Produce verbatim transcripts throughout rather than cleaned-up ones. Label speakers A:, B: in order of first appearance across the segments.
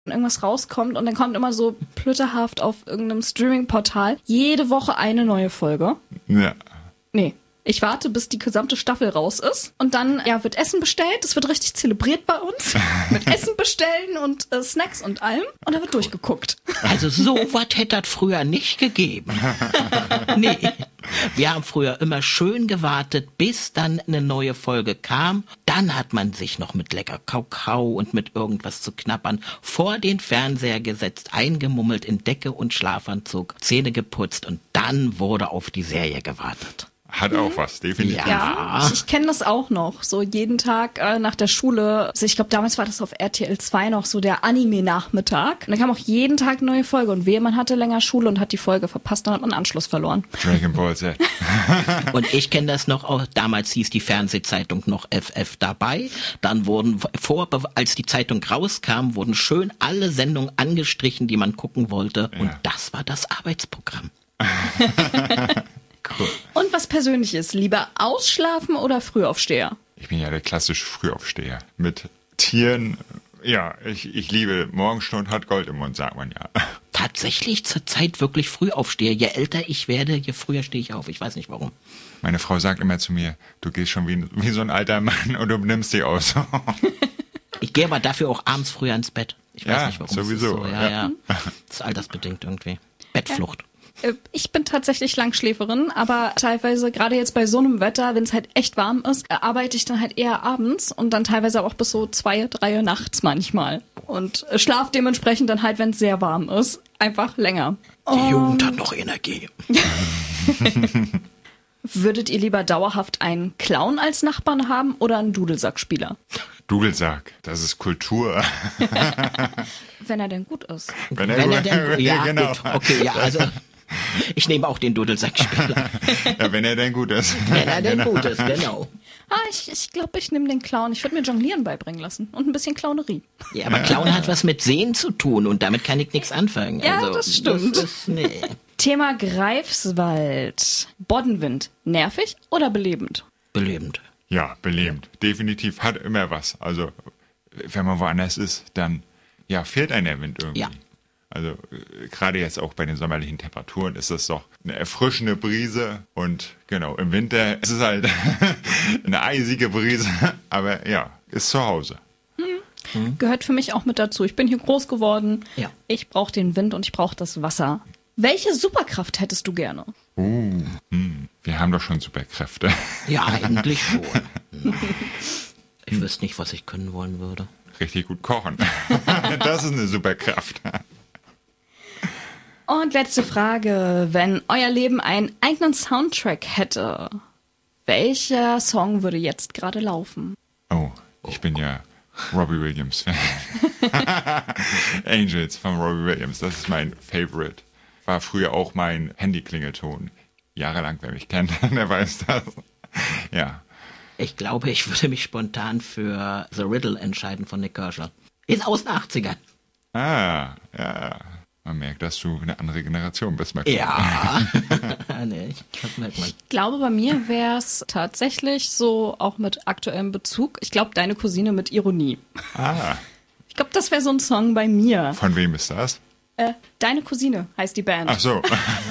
A: irgendwas rauskommt und dann kommt immer so plütterhaft auf irgendeinem Streaming-Portal jede Woche eine neue Folge.
B: Ja.
A: Nee. Ich warte, bis die gesamte Staffel raus ist und dann ja, wird Essen bestellt. Das wird richtig zelebriert bei uns. Mit Essen bestellen und äh, Snacks und allem. Und dann wird durchgeguckt.
C: Also so was hätte das früher nicht gegeben. Nee. Wir haben früher immer schön gewartet, bis dann eine neue Folge kam. Dann hat man sich noch mit lecker Kakao und mit irgendwas zu knappern vor den Fernseher gesetzt, eingemummelt in Decke und Schlafanzug, Zähne geputzt und dann wurde auf die Serie gewartet.
B: Hat auch was, definitiv.
C: Ja.
A: Ja, ich, ich kenne das auch noch. So jeden Tag äh, nach der Schule. Also ich glaube, damals war das auf R T L zwei noch so der Anime-Nachmittag. Und da kam auch jeden Tag eine neue Folge. Und wehe, man hatte länger Schule und hat die Folge verpasst, dann hat man Anschluss verloren.
B: Dragon Ball Z.
C: Und ich kenne das noch, auch damals hieß die Fernsehzeitung noch F F dabei. Dann wurden, vor, als die Zeitung rauskam, wurden schön alle Sendungen angestrichen, die man gucken wollte.
B: Ja.
C: Und das war das Arbeitsprogramm.
B: Cool.
A: Und was Persönliches, lieber ausschlafen oder Frühaufsteher?
B: Ich bin ja der klassische Frühaufsteher. Mit Tieren, ja, ich, ich liebe Morgenstund hat Gold im Mund, sagt man ja.
C: Tatsächlich zur Zeit wirklich früh aufstehe. Je älter ich werde, je früher stehe ich auf. Ich weiß nicht warum.
B: Meine Frau sagt immer zu mir, du gehst schon wie, wie so ein alter Mann und du nimmst dich aus.
C: Ich gehe aber dafür auch abends früher ins Bett. Ich weiß
B: Ja,
C: nicht warum.
B: sowieso,
C: Es ist so. Ja,
B: ja.
C: ja. Das ist altersbedingt irgendwie. Bettflucht.
A: Ich bin tatsächlich Langschläferin, aber teilweise, gerade jetzt bei so einem Wetter, wenn es halt echt warm ist, arbeite ich dann halt eher abends und dann teilweise auch bis so zwei, drei Uhr nachts manchmal. Und schlaf dementsprechend dann halt, wenn es sehr warm ist, einfach länger.
C: Die
A: Und
C: Jugend hat noch Energie.
A: würdet ihr lieber dauerhaft einen Clown als Nachbarn haben oder einen Dudelsackspieler?
B: Dudelsack, das ist Kultur.
A: Wenn er denn gut ist.
B: Wenn
C: Wenn er denn, ja,
B: genau.
C: gut, okay, ja, also ich nehme auch den Dudelsackspieler.
B: Ja, wenn er denn gut ist.
C: Wenn er denn gut ist, genau.
A: Ah, ich glaube, ich, glaub, ich nehme den Clown. Ich würde mir Jonglieren beibringen lassen und ein bisschen Clownerie.
C: Ja, aber Clown hat was mit Sehen zu tun und damit kann ich nichts anfangen.
A: Ja,
C: also,
A: das stimmt.
C: Das ist, nee.
A: Thema Greifswald. Boddenwind. Nervig oder belebend?
C: Belebend.
B: Ja, belebend. Definitiv hat immer was. Also, wenn man woanders ist, dann, ja, fehlt einem der Wind irgendwie.
C: Ja.
B: Also, äh, gerade jetzt auch bei den sommerlichen Temperaturen ist das doch eine erfrischende Brise. Und genau, im Winter ist es halt eine eisige Brise. Aber ja, ist zu Hause.
A: Hm. Gehört für mich auch mit dazu. Ich bin hier groß geworden.
C: Ja.
A: Ich brauche den Wind und ich brauche das Wasser. Welche Superkraft hättest du gerne?
B: Uh, hm. Wir haben doch schon Superkräfte.
C: Ja, eigentlich schon. Ich wüsste nicht, was ich können wollen würde.
B: Richtig gut kochen. Das ist eine Superkraft.
A: Und letzte Frage. Wenn euer Leben einen eigenen Soundtrack hätte, welcher Song würde jetzt gerade laufen?
B: Oh, ich bin ja Robbie Williams Fan. Angels von Robbie Williams, das ist mein Favorite. War früher auch mein Handy-Klingelton. Jahrelang, wer mich kennt, der weiß das. Ja.
C: Ich glaube, ich würde mich spontan für The Riddle entscheiden von Nick Kershaw. Ist aus den achtzigern.
B: Ah, ja. Man merkt, dass du eine andere Generation bist, Marco.
C: Ja. Nee, das merkt man.
A: Ich glaube, bei mir wäre es tatsächlich so, auch mit aktuellem Bezug, ich glaube, deine Cousine mit Ironie.
B: Ah,
A: Ich glaube, das wäre so ein Song bei mir.
B: von wem ist das?
A: Äh, Deine Cousine heißt die Band.
B: Ach so.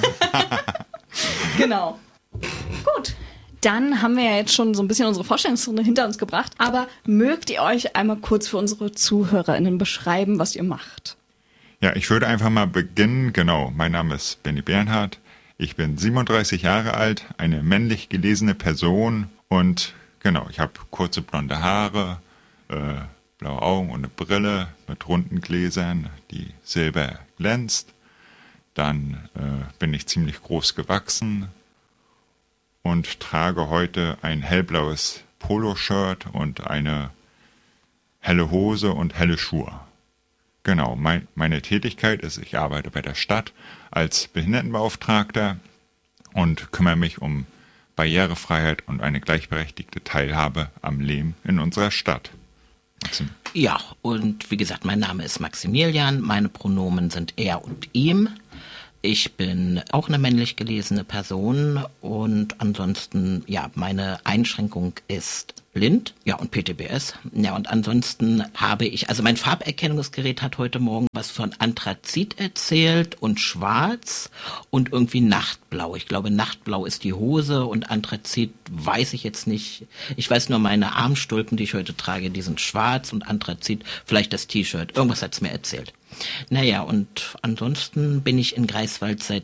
A: Genau. Gut. Dann haben wir ja jetzt schon so ein bisschen unsere Vorstellungsrunde hinter uns gebracht. Aber mögt ihr euch einmal kurz für unsere ZuhörerInnen beschreiben, was ihr macht?
B: Ja, ich würde einfach mal beginnen. Genau, mein Name ist Benny Bernhard. Ich bin siebenunddreißig Jahre alt, eine männlich gelesene Person. Und genau, ich habe kurze blonde Haare, äh, blaue Augen und eine Brille mit runden Gläsern, die silber glänzt. Dann äh, bin ich ziemlich groß gewachsen und trage heute ein hellblaues Poloshirt und eine helle Hose und helle Schuhe. Genau, mein, meine Tätigkeit ist, ich arbeite bei der Stadt als Behindertenbeauftragter und kümmere mich um Barrierefreiheit und eine gleichberechtigte Teilhabe am Leben in unserer Stadt. Maxim.
C: Ja, und wie gesagt, mein Name ist Maximilian, meine Pronomen sind er und ihm. Ich bin auch eine männlich gelesene Person und ansonsten, ja, meine Einschränkung ist blind, ja, und P T B S. Ja, und ansonsten habe ich, also mein Farberkennungsgerät hat heute Morgen was von Anthrazit erzählt und Schwarz und irgendwie Nachtblau. Ich glaube, Nachtblau ist die Hose und Anthrazit weiß ich jetzt nicht. Ich weiß nur, meine Armstulpen, die ich heute trage, die sind schwarz und Anthrazit, vielleicht das T-Shirt. Irgendwas hat's mir erzählt. Naja, und ansonsten bin ich in Greifswald seit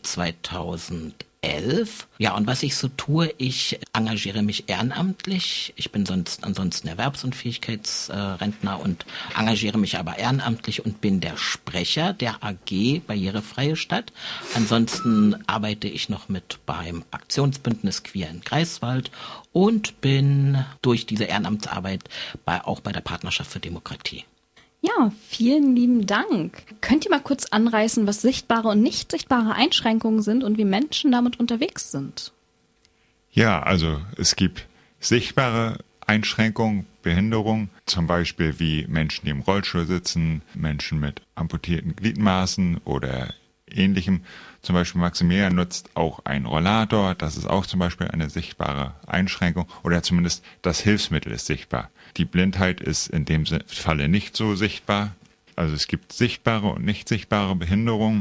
C: zweitausendelf. Ja, und was ich so tue, ich engagiere mich ehrenamtlich. Ich bin sonst ansonsten Erwerbsunfähigkeitsrentner und engagiere mich aber ehrenamtlich und bin der Sprecher der A G Barrierefreie Stadt. Ansonsten arbeite ich noch mit beim Aktionsbündnis Queer in Greifswald und bin durch diese Ehrenamtsarbeit bei, auch bei der Partnerschaft für Demokratie.
A: Ja, vielen lieben Dank. Könnt ihr mal kurz anreißen, was sichtbare und nicht sichtbare Einschränkungen sind und wie Menschen damit unterwegs sind?
B: Ja, also es gibt sichtbare Einschränkungen, Behinderungen, zum Beispiel wie Menschen, die im Rollstuhl sitzen, Menschen mit amputierten Gliedmaßen oder Ähnlichem. Zum Beispiel Maximilian nutzt auch einen Rollator, das ist auch zum Beispiel eine sichtbare Einschränkung oder zumindest das Hilfsmittel ist sichtbar. Die Blindheit ist in dem Falle nicht so sichtbar. Also es gibt sichtbare und nicht sichtbare Behinderungen.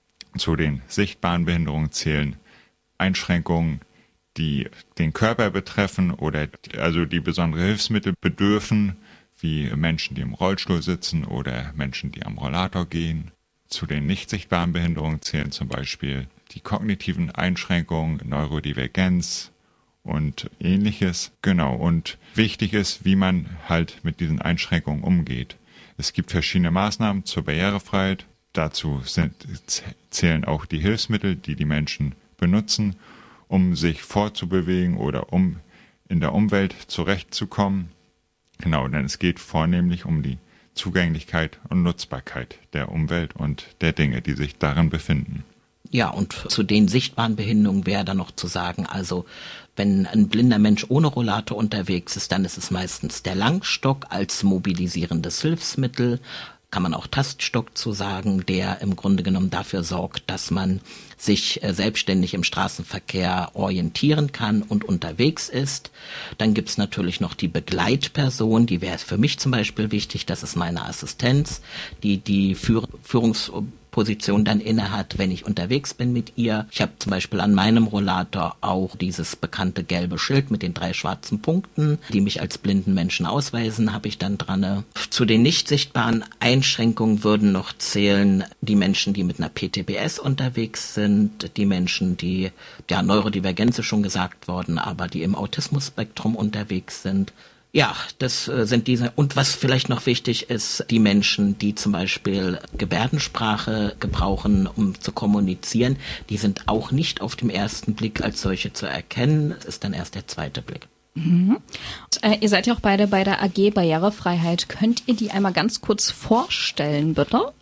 B: Zu den sichtbaren Behinderungen zählen Einschränkungen, die den Körper betreffen oder also die besondere Hilfsmittel bedürfen, wie Menschen, die im Rollstuhl sitzen oder Menschen, die am Rollator gehen. Zu den nicht sichtbaren Behinderungen zählen zum Beispiel die kognitiven Einschränkungen, Neurodivergenz und Ähnliches. Genau, und wichtig ist, wie man halt mit diesen Einschränkungen umgeht. Es gibt verschiedene Maßnahmen zur Barrierefreiheit. Dazu sind, zählen auch die Hilfsmittel, die die Menschen benutzen, um sich fortzubewegen oder um in der Umwelt zurechtzukommen. Genau, denn es geht vornehmlich um die Zugänglichkeit und Nutzbarkeit der Umwelt und der Dinge, die sich darin befinden.
C: Ja, und zu den sichtbaren Behinderungen wäre dann noch zu sagen, also wenn ein blinder Mensch ohne Rollator unterwegs ist, dann ist es meistens der Langstock als mobilisierendes Hilfsmittel. Kann man auch Taststock zu sagen, der im Grunde genommen dafür sorgt, dass man sich äh, selbstständig im Straßenverkehr orientieren kann und unterwegs ist. Dann gibt's natürlich noch die Begleitperson, die wäre für mich zum Beispiel wichtig, das ist meine Assistenz, die die Führ- Führungsposition dann innehat, wenn ich unterwegs bin mit ihr. Ich habe zum Beispiel an meinem Rollator auch dieses bekannte gelbe Schild mit den drei schwarzen Punkten, die mich als blinden Menschen ausweisen, habe ich dann dran. Zu den nicht sichtbaren Einschränkungen würden noch zählen die Menschen, die mit einer P T B S unterwegs sind, die Menschen, die, ja, Neurodivergenz ist schon gesagt worden, aber die im Autismus-Spektrum unterwegs sind. Ja, das äh, sind diese. Und was vielleicht noch wichtig ist, die Menschen, die zum Beispiel Gebärdensprache gebrauchen, um zu kommunizieren, die sind auch nicht auf dem ersten Blick als solche zu erkennen. Es ist dann erst der zweite Blick.
A: Mhm. Und, äh, ihr seid ja auch beide bei der A G Barrierefreiheit. Könnt ihr die einmal ganz kurz vorstellen, bitte?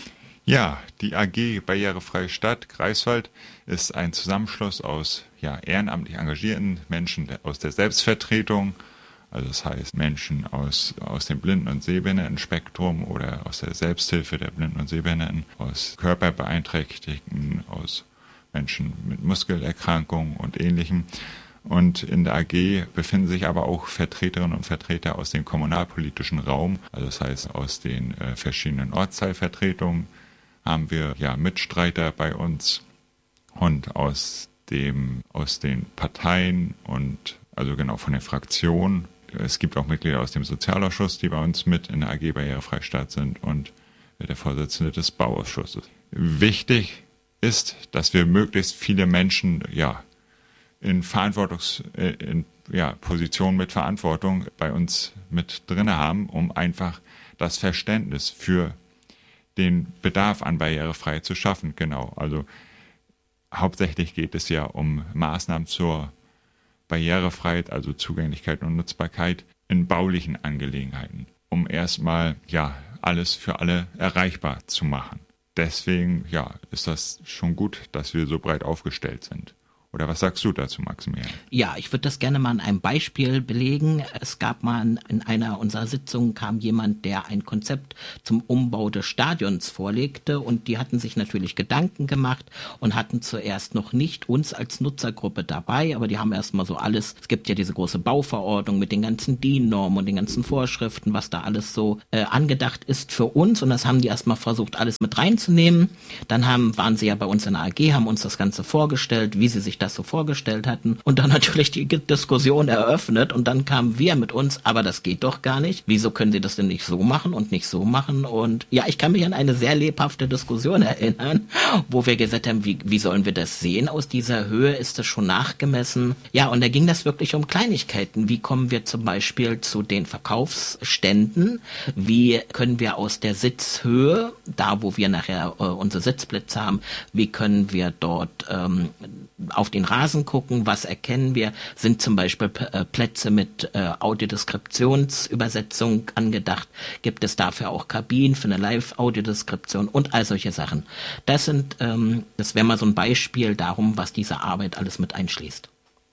B: Ja, die A G Barrierefreie Stadt Greifswald ist ein Zusammenschluss aus ja, ehrenamtlich engagierten Menschen aus der Selbstvertretung, also das heißt Menschen aus, aus dem Blinden- und Sehbehindertenspektrum oder aus der Selbsthilfe der Blinden- und Sehbehinderten, aus Körperbeeinträchtigten, aus Menschen mit Muskelerkrankungen und Ähnlichem. Und in der A G befinden sich aber auch Vertreterinnen und Vertreter aus dem kommunalpolitischen Raum, also das heißt aus den äh, verschiedenen Ortsteilvertretungen haben wir ja Mitstreiter bei uns und aus dem aus den Parteien und also genau von den Fraktionen. Es gibt auch Mitglieder aus dem Sozialausschuss, die bei uns mit in der A G Barrierefreie Stadt sind und der Vorsitzende des Bauausschusses. Wichtig ist, dass wir möglichst viele Menschen ja in Verantwortungs in ja, Positionen mit Verantwortung bei uns mit drin haben, um einfach das Verständnis für den Bedarf an Barrierefreiheit zu schaffen. Genau, also hauptsächlich geht es ja um Maßnahmen zur Barrierefreiheit, also Zugänglichkeit und Nutzbarkeit in baulichen Angelegenheiten, um erstmal ja alles für alle erreichbar zu machen. Deswegen ja ist das schon gut, dass wir so breit aufgestellt sind. Oder was sagst du dazu, Maximilian?
C: Ja, ich würde das gerne mal an einem Beispiel belegen. Es gab mal in einer unserer Sitzungen kam jemand, der ein Konzept zum Umbau des Stadions vorlegte und die hatten sich natürlich Gedanken gemacht und hatten zuerst noch nicht uns als Nutzergruppe dabei, aber die haben erstmal so alles, es gibt ja diese große Bauverordnung mit den ganzen D I N-Normen und den ganzen Vorschriften, was da alles so äh, angedacht ist für uns und das haben die erstmal versucht, alles mit reinzunehmen. Dann haben, waren sie ja bei uns in der A G, haben uns das Ganze vorgestellt, wie sie sich das so vorgestellt hatten und dann natürlich die Diskussion eröffnet und dann kamen wir mit uns, aber das geht doch gar nicht. Wieso können Sie das denn nicht so machen und nicht so machen? Und ja, ich kann mich an eine sehr lebhafte Diskussion erinnern, wo wir gesagt haben, wie, wie sollen wir das sehen? Aus dieser Höhe ist das schon nachgemessen. Ja, und da ging das wirklich um Kleinigkeiten. Wie kommen wir zum Beispiel zu den Verkaufsständen? Wie können wir aus der Sitzhöhe, da wo wir nachher äh, unsere Sitzplätze haben, wie können wir dort ähm, auf den Rasen gucken, was erkennen wir, sind zum Beispiel äh, Plätze mit äh, Audiodeskriptionsübersetzung angedacht, gibt es dafür auch Kabinen für eine Live-Audiodeskription und all solche Sachen. Das sind, ähm, das wäre mal so ein Beispiel darum, was diese Arbeit alles mit einschließt.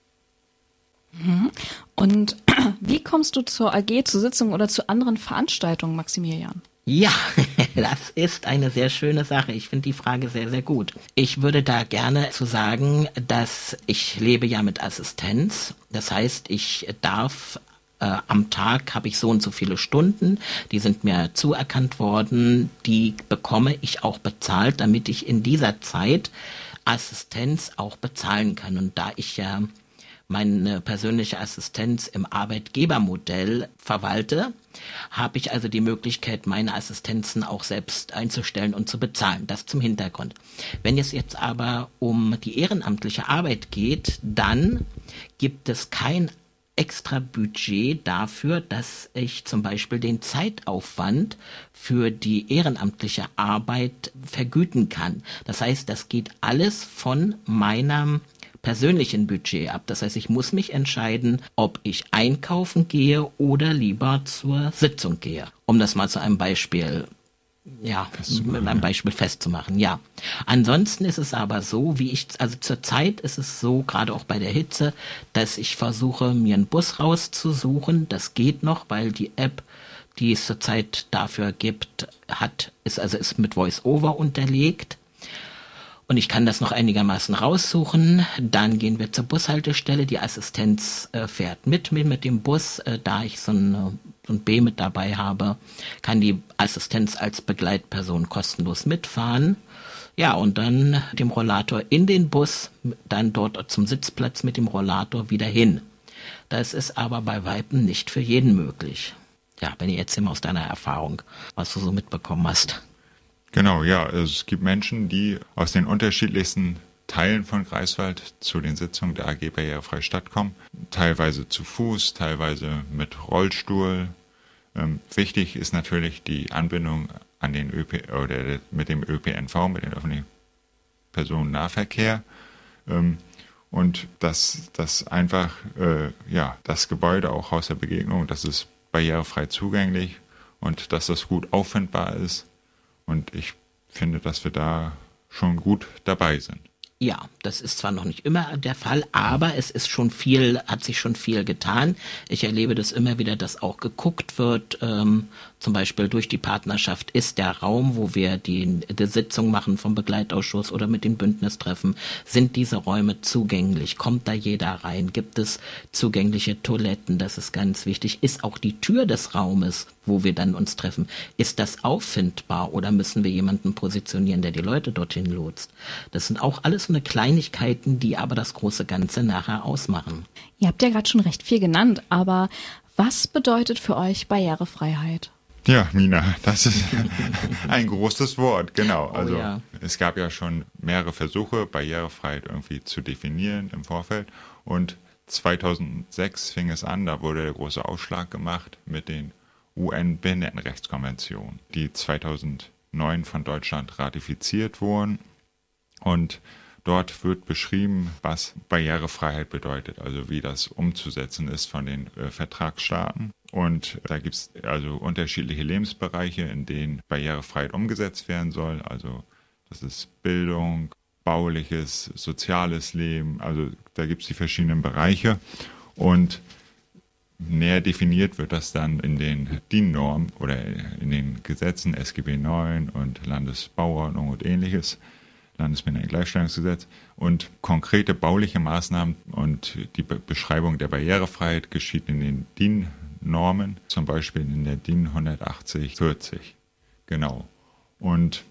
A: Und wie kommst du zur A G, zur Sitzung oder zu anderen Veranstaltungen, Maximilian?
C: Ja, das ist eine sehr schöne Sache. Ich finde die Frage sehr, sehr gut. Ich würde da gerne zu sagen, dass ich lebe ja mit Assistenz. Das heißt, ich darf äh, am Tag habe ich so und so viele Stunden, die sind mir zuerkannt worden, die bekomme ich auch bezahlt, damit ich in dieser Zeit Assistenz auch bezahlen kann. Und da ich ja meine persönliche Assistenz im Arbeitgebermodell verwalte, habe ich also die Möglichkeit, meine Assistenzen auch selbst einzustellen und zu bezahlen. Das zum Hintergrund. Wenn es jetzt aber um die ehrenamtliche Arbeit geht, dann gibt es kein extra Budget dafür, dass ich zum Beispiel den Zeitaufwand für die ehrenamtliche Arbeit vergüten kann. Das heißt, das geht alles von meinem persönlichen Budget ab. Das heißt, ich muss mich entscheiden, ob ich einkaufen gehe oder lieber zur Sitzung gehe. Um das mal zu einem Beispiel, ja, mit einem Beispiel festzumachen, ja. Ansonsten ist es aber so, wie ich, also zurzeit ist es so, gerade auch bei der Hitze, dass ich versuche, mir einen Bus rauszusuchen. Das geht noch, weil die App, die es zurzeit dafür gibt, hat, ist also ist mit Voice-Over unterlegt. Und ich kann das noch einigermaßen raussuchen. Dann gehen wir zur Bushaltestelle. Die Assistenz äh, fährt mit mir mit dem Bus. Äh, da ich so, eine, so ein B mit dabei habe, kann die Assistenz als Begleitperson kostenlos mitfahren. Ja, und dann mit dem Rollator in den Bus, dann dort zum Sitzplatz mit dem Rollator wieder hin. Das ist aber bei Weitem nicht für jeden möglich. Ja, Benni, erzähl mal aus deiner Erfahrung, was du so mitbekommen hast.
B: Genau, ja, es gibt Menschen, die aus den unterschiedlichsten Teilen von Greifswald zu den Sitzungen der A G Barrierefreie Stadt kommen, teilweise zu Fuß, teilweise mit Rollstuhl. Ähm, wichtig ist natürlich die Anbindung an den ÖP oder mit dem Ö P N V, mit dem öffentlichen Personennahverkehr. Ähm, und dass das einfach, äh, ja, das Gebäude auch Haus der Begegnung, das ist barrierefrei zugänglich und dass das gut auffindbar ist. Und ich finde, dass wir da schon gut dabei sind.
C: Ja, das ist zwar noch nicht immer der Fall, aber es ist schon viel, hat sich schon viel getan. Ich erlebe das immer wieder, dass auch geguckt wird, ähm, zum Beispiel durch die Partnerschaft ist der Raum, wo wir die, die Sitzung machen vom Begleitausschuss oder mit den Bündnistreffen, sind diese Räume zugänglich? Kommt da jeder rein? Gibt es zugängliche Toiletten? Das ist ganz wichtig. Ist auch die Tür des Raumes, wo wir dann uns treffen, ist das auffindbar oder müssen wir jemanden positionieren, der die Leute dorthin lotst? Das sind auch alles so eine Kleinigkeiten, die aber das große Ganze nachher ausmachen.
A: Ihr habt ja gerade schon recht viel genannt, aber was bedeutet für euch Barrierefreiheit?
B: Ja, Mina, das ist ein großes Wort, genau. Also
C: oh, ja.
B: Es gab ja schon mehrere Versuche, Barrierefreiheit irgendwie zu definieren im Vorfeld. Und zweitausendsechs fing es an, da wurde der große Ausschlag gemacht mit den U N-Behindertenrechtskonventionen, die zweitausendneun von Deutschland ratifiziert wurden. Und dort wird beschrieben, was Barrierefreiheit bedeutet, also wie das umzusetzen ist von den äh, Vertragsstaaten. Und da gibt es also unterschiedliche Lebensbereiche, in denen Barrierefreiheit umgesetzt werden soll. Also das ist Bildung, bauliches, soziales Leben, also da gibt es die verschiedenen Bereiche und näher definiert wird das dann in den D I N-Normen oder in den Gesetzen S G B neun und Landesbauordnung und ähnliches, Landesbehindertengleichstellungsgesetz. Und konkrete bauliche Maßnahmen und die Be- Beschreibung der Barrierefreiheit geschieht in den D I N-Normen, zum Beispiel in der D I N hundertachtzig vierzig. Genau. Und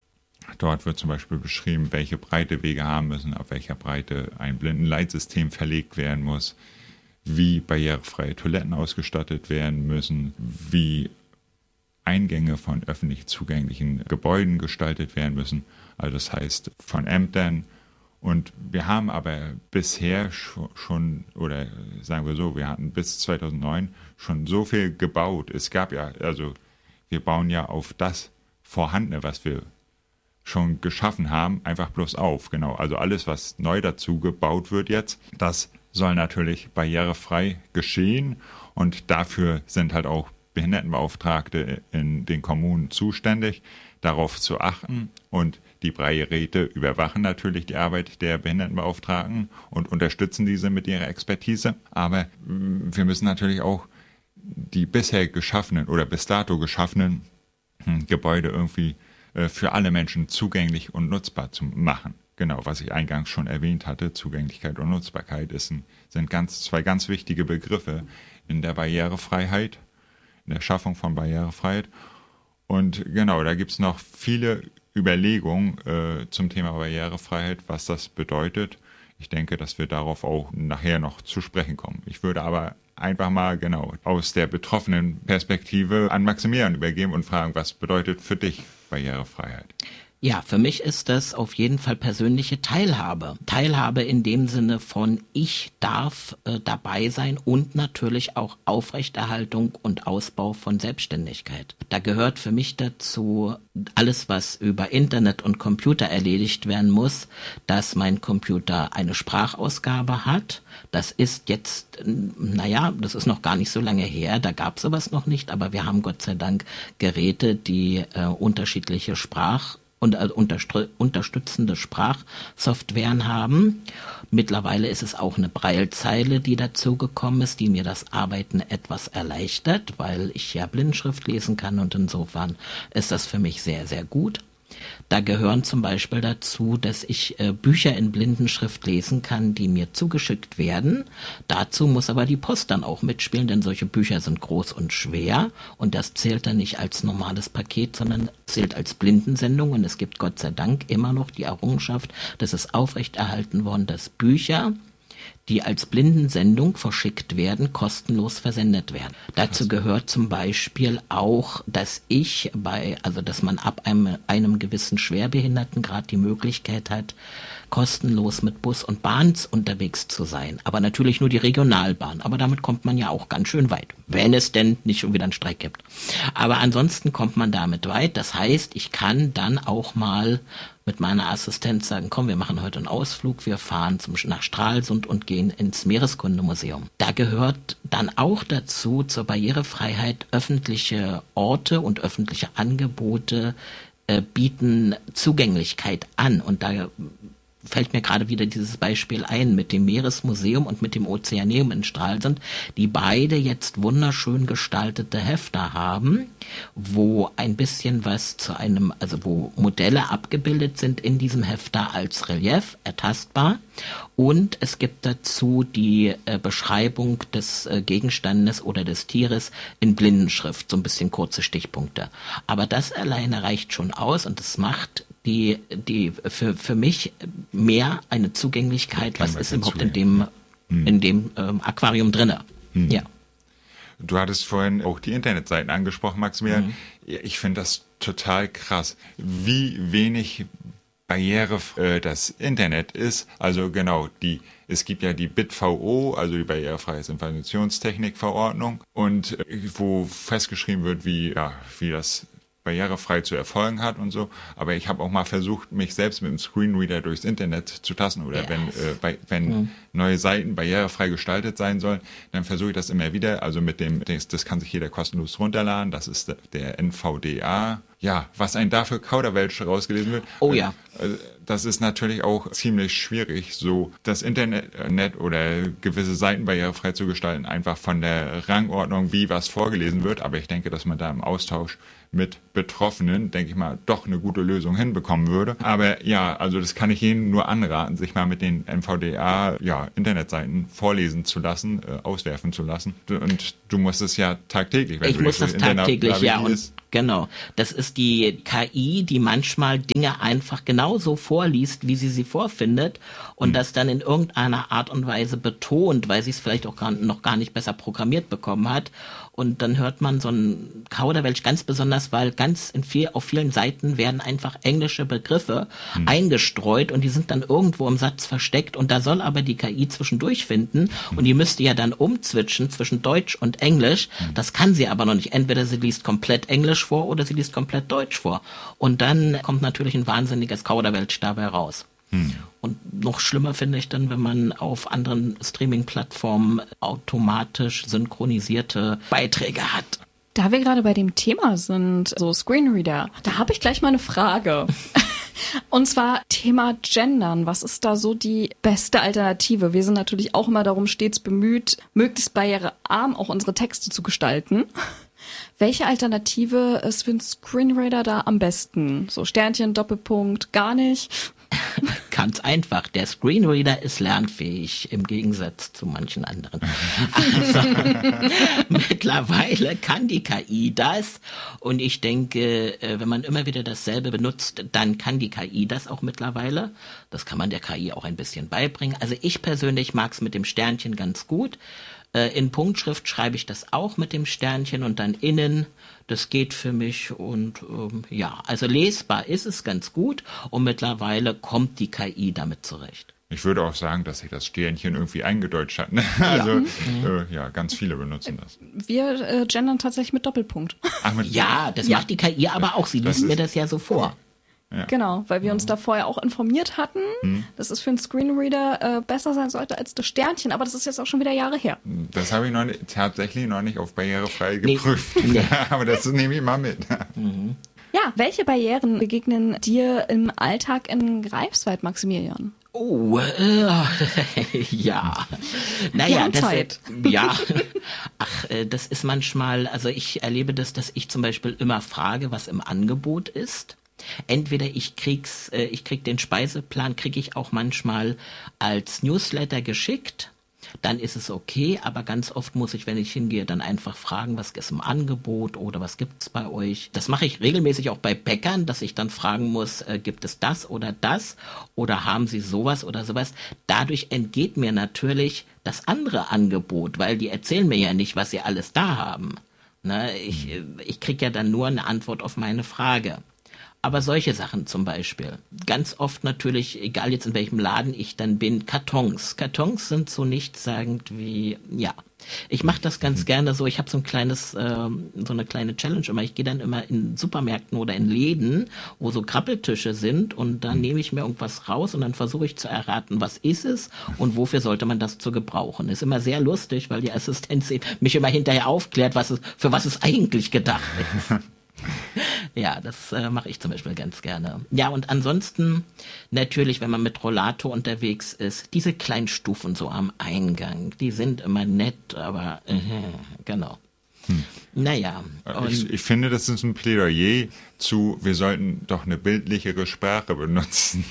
B: dort wird zum Beispiel beschrieben, welche Breite Wege haben müssen, auf welcher Breite ein Blindenleitsystem verlegt werden muss, wie barrierefreie Toiletten ausgestattet werden müssen, wie Eingänge von öffentlich zugänglichen Gebäuden gestaltet werden müssen, also das heißt von Ämtern. Und wir haben aber bisher schon, oder sagen wir so, wir hatten bis zweitausendneun schon so viel gebaut. Es gab ja, also wir bauen ja auf das Vorhandene, was wir schon geschaffen haben, einfach bloß auf. Genau, also alles, was neu dazu gebaut wird jetzt, das soll natürlich barrierefrei geschehen und dafür sind halt auch Behindertenbeauftragte in den Kommunen zuständig, darauf zu achten und die Breigeräte überwachen natürlich die Arbeit der Behindertenbeauftragten und unterstützen diese mit ihrer Expertise. Aber wir müssen natürlich auch die bisher geschaffenen oder bis dato geschaffenen Gebäude irgendwie für alle Menschen zugänglich und nutzbar zu machen. Genau, was ich eingangs schon erwähnt hatte, Zugänglichkeit und Nutzbarkeit ist ein, sind ganz, zwei ganz wichtige Begriffe in der Barrierefreiheit, in der Schaffung von Barrierefreiheit. Und genau, da gibt es noch viele Überlegungen äh, zum Thema Barrierefreiheit, was das bedeutet. Ich denke, dass wir darauf auch nachher noch zu sprechen kommen. Ich würde aber einfach mal genau aus der betroffenen Perspektive an Maximilian übergeben und fragen, was bedeutet für dich Barrierefreiheit?
C: Ja, für mich ist das auf jeden Fall persönliche Teilhabe. Teilhabe in dem Sinne von ich darf äh, dabei sein und natürlich auch Aufrechterhaltung und Ausbau von Selbstständigkeit. Da gehört für mich dazu alles, was über Internet und Computer erledigt werden muss, dass mein Computer eine Sprachausgabe hat. Das ist jetzt, naja, das ist noch gar nicht so lange her, da gab es sowas noch nicht, aber wir haben Gott sei Dank Geräte, die äh, unterschiedliche Sprach und äh, unterstr- unterstützende Sprachsoftwaren haben. Mittlerweile ist es auch eine Braillezeile, die dazugekommen ist, die mir das Arbeiten etwas erleichtert, weil ich ja Blindenschrift lesen kann und insofern ist das für mich sehr, sehr gut. Da gehören zum Beispiel dazu, dass ich äh, Bücher in Blindenschrift lesen kann, die mir zugeschickt werden. Dazu muss aber die Post dann auch mitspielen, denn solche Bücher sind groß und schwer und das zählt dann nicht als normales Paket, sondern zählt als Blindensendung und es gibt Gott sei Dank immer noch die Errungenschaft, dass es aufrechterhalten worden, dass Bücher, die als Blindensendung verschickt werden, kostenlos versendet werden. Dazu gehört zum Beispiel auch, dass ich bei, also dass man ab einem, einem gewissen Schwerbehindertengrad die Möglichkeit hat, kostenlos mit Bus und Bahn unterwegs zu sein. Aber natürlich nur die Regionalbahn. Aber damit kommt man ja auch ganz schön weit, wenn es denn nicht schon wieder einen Streik gibt. Aber ansonsten kommt man damit weit. Das heißt, ich kann dann auch mal mit meiner Assistenz sagen, komm, wir machen heute einen Ausflug, wir fahren zum, nach Stralsund und gehen ins Meereskundemuseum. Da gehört dann auch dazu, zur Barrierefreiheit, öffentliche Orte und öffentliche Angebote äh, bieten Zugänglichkeit an. Und da fällt mir gerade wieder dieses Beispiel ein mit dem Meeresmuseum und mit dem Ozeaneum in Stralsund, die beide jetzt wunderschön gestaltete Hefter haben, wo ein bisschen was zu einem, also wo Modelle abgebildet sind in diesem Hefter als Relief, ertastbar. Und es gibt dazu die äh, Beschreibung des äh, Gegenstandes oder des Tieres in Blindenschrift, so ein bisschen kurze Stichpunkte. Aber das alleine reicht schon aus und es macht die, die für, für mich mehr eine Zugänglichkeit, was ist überhaupt in dem, hm. in dem ähm, Aquarium drinne. Hm. Ja.
B: Du hattest vorhin auch die Internetseiten angesprochen, Maximilian. Mhm. Ich finde das total krass, wie wenig Barriere äh, das Internet ist. Also genau, die es gibt ja die B I T V O, also die Barrierefreiheitsinformationstechnikverordnung, und äh, wo festgeschrieben wird, wie ja, wie das barrierefrei zu erfolgen hat und so. Aber ich habe auch mal versucht, mich selbst mit dem Screenreader durchs Internet zu tasten. Oder yes. wenn, äh, bei, wenn hm. neue Seiten barrierefrei gestaltet sein sollen, dann versuche ich das immer wieder. Also mit dem, das, das kann sich jeder kostenlos runterladen. Das ist der, der N V D A. Ja, was ein dafür Kauderwelsch rausgelesen wird.
C: Oh ja.
B: Das ist natürlich auch ziemlich schwierig, so das Internet oder gewisse Seiten barrierefrei zu gestalten, einfach von der Rangordnung, wie was vorgelesen wird. Aber ich denke, dass man da im Austausch mit Betroffenen, denke ich mal, doch eine gute Lösung hinbekommen würde. Aber ja, also das kann ich jedem nur anraten, sich mal mit den N V D A, ja, Internetseiten vorlesen zu lassen, äh, auswerfen zu lassen. Und du musst es ja tagtäglich, wenn
C: ich
B: du
C: muss das tagtäglich, ja. Und
B: ist.
C: Genau. Das ist die K I, die manchmal Dinge einfach genauso vorliest, wie sie sie vorfindet und hm. das dann in irgendeiner Art und Weise betont, weil sie es vielleicht auch gar, noch gar nicht besser programmiert bekommen hat. Und dann hört man so einen Kauderwelsch ganz besonders, weil ganz in viel, auf vielen Seiten werden einfach englische Begriffe hm. eingestreut und die sind dann irgendwo im Satz versteckt und da soll aber die K I zwischendurch finden hm. und die müsste ja dann umzwitschen zwischen Deutsch und Englisch. Hm. Das kann sie aber noch nicht. Entweder sie liest komplett Englisch vor oder sie liest komplett Deutsch vor. Und dann kommt natürlich ein wahnsinniges Kauderwelsch dabei raus. Hm. Und noch schlimmer finde ich dann, wenn man auf anderen Streaming-Plattformen automatisch synchronisierte Beiträge hat.
A: Da wir gerade bei dem Thema sind, so Screenreader, da habe ich gleich mal eine Frage. Und zwar Thema Gendern. Was ist da so die beste Alternative? Wir sind natürlich auch immer darum stets bemüht, möglichst barrierearm auch unsere Texte zu gestalten. Welche Alternative ist für einen Screenreader da am besten? So Sternchen, Doppelpunkt, gar nicht?
C: Ganz einfach. Der Screenreader ist lernfähig im Gegensatz zu manchen anderen. Also, mittlerweile kann die K I das und ich denke, wenn man immer wieder dasselbe benutzt, dann kann die K I das auch mittlerweile. Das kann man der K I auch ein bisschen beibringen. Also ich persönlich mag es mit dem Sternchen ganz gut. In Punktschrift schreibe ich das auch mit dem Sternchen und dann innen, das geht für mich und ähm, ja, also lesbar ist es ganz gut und mittlerweile kommt die K I damit zurecht.
B: Ich würde auch sagen, dass sich das Sternchen irgendwie eingedeutscht hat. Ne? Also
C: mhm.
B: äh, ja, ganz viele benutzen das.
A: Wir äh, gendern tatsächlich mit Doppelpunkt.
C: Ach, mit ja, das ja. macht die K I aber auch, sie liest mir das ja so vor.
A: Ja. Genau, weil wir uns da vorher auch informiert hatten, hm. dass es für einen Screenreader äh, besser sein sollte als das Sternchen, aber das ist jetzt auch schon wieder Jahre her.
B: Das habe ich noch nicht, tatsächlich noch nicht auf barrierefrei geprüft, nee. Nee. Aber das nehme ich mal mit.
A: Mhm. Ja, welche Barrieren begegnen dir im Alltag in Greifswald, Maximilian?
C: Oh, äh, ja. Naja, das, Zeit. ja. Ach, äh, das ist manchmal, also ich erlebe das, dass ich zum Beispiel immer frage, was im Angebot ist. Entweder ich krieg's, äh, ich krieg den Speiseplan, kriege ich auch manchmal als Newsletter geschickt, dann ist es okay, aber ganz oft muss ich, wenn ich hingehe, dann einfach fragen, was ist im Angebot oder was gibt's bei euch. Das mache ich regelmäßig auch bei Bäckern, dass ich dann fragen muss, äh, gibt es das oder das oder haben sie sowas oder sowas. Dadurch entgeht mir natürlich das andere Angebot, weil die erzählen mir ja nicht, was sie alles da haben. Ne, ich, ich krieg ja dann nur eine Antwort auf meine Frage. Aber solche Sachen zum Beispiel. Ganz oft natürlich, egal jetzt in welchem Laden ich dann bin, Kartons. Kartons sind so nichtssagend wie, ja. Ich mache das ganz gerne so, ich habe so ein kleines, äh, so eine kleine Challenge immer. Ich gehe dann immer in Supermärkten oder in Läden, wo so Krabbeltische sind und dann nehme ich mir irgendwas raus und dann versuche ich zu erraten, was ist es und wofür sollte man das zu gebrauchen. Ist immer sehr lustig, weil die Assistenz mich immer hinterher aufklärt, was es, für was es eigentlich gedacht ist. Ja, das äh, mache ich zum Beispiel ganz gerne. Ja, und ansonsten natürlich, wenn man mit Rollator unterwegs ist, diese kleinen Stufen so am Eingang, die sind immer nett, aber äh, genau. Hm. Naja.
B: Ich, ich finde, das ist ein Plädoyer zu, wir sollten doch eine bildlichere Sprache benutzen.